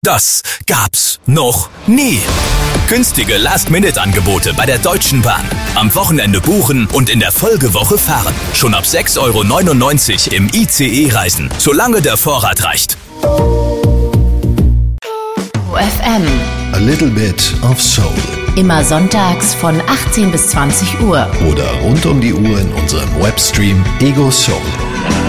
Das gab's noch nie. Günstige Last-Minute-Angebote bei der Deutschen Bahn. Am Wochenende buchen und in der Folgewoche fahren. Schon ab 6,99 € im ICE reisen, solange der Vorrat reicht. FM. A little bit of soul. Immer sonntags von 18 bis 20 Uhr. Oder rund um die Uhr in unserem Webstream Ego Soul.